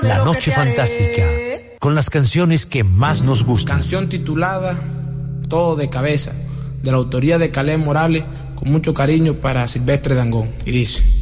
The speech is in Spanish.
La Noche Fantástica, con las canciones que más nos gustan. Canción titulada Todo de Cabeza, de la autoría de Caleb Morales, con mucho cariño para Silvestre Dangond, y dice: